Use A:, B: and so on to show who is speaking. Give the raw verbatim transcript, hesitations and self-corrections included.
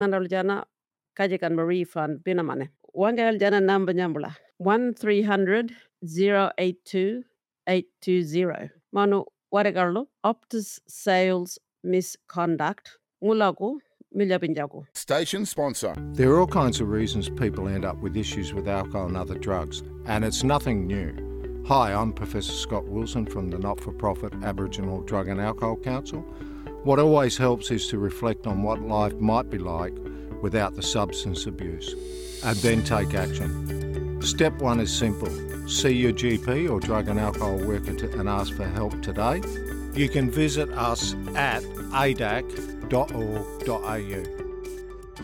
A: Nandol jana kajikan ma refund bina mane. Wangal jana namba nyambula. one three hundred zero eight two eight two zero. Manu waregarlo Optus sales misconduct. Mulago miljapinjago.
B: Station sponsor.
C: There are all kinds of reasons people end up with issues with alcohol and other drugs, and it's nothing new. Hi, I'm Professor Scott Wilson from the not-for-profit Aboriginal Drug and Alcohol Council. What always helps is to reflect on what life might be like without the substance abuse, and then take action. Step one is simple. See your G P or drug and alcohol worker to, and ask for help today. You can visit us at a d a c dot org dot a u.